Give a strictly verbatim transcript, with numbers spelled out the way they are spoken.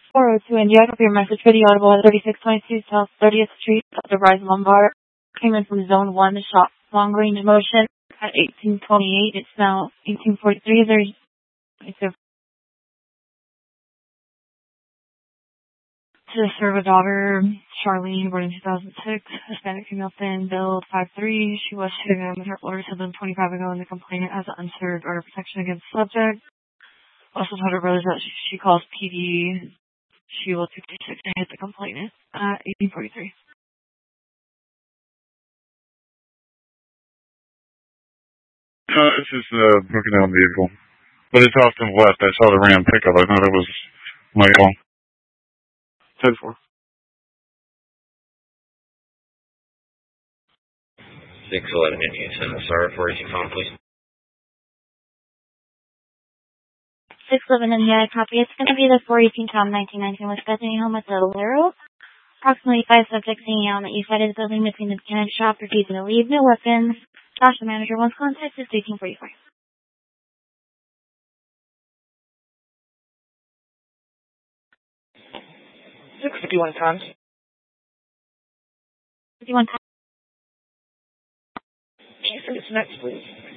four oh two India, copy your message for the audible at thirty-six twenty-two South thirtieth Street, the Rise Lombard. Came in from zone one, the shot long range motion at eighteen twenty-eight. It's now eighteen forty-three. There's, it's a, to serve a daughter, Charlene, born in two thousand six, Hispanic female, thin, build, five three. She was shooting with her orders had been twenty-five ago, and the complainant has an unserved order of protection against subject. Also told her brothers that she, she calls P D. She will two fifty-six to hit the complainant at eighteen forty-three. Uh, this is a uh, broken down vehicle. But it's off to the left. I saw the Ram pickup. I thought it was Michael. ten four. six eleven Indian Center. Sorry for you, phone, please. six eleven India, copy. It's going to be the four eighteen Tom nineteen nineteen with Bethany home with the Lero. Approximately five subjects hanging out on the east side of the building between the mechanic shop, refusing to leave. No weapons. Josh, the manager, once contact is eighteen forty-four. six fifty-one times. fifty-one times. Can you send us next, please?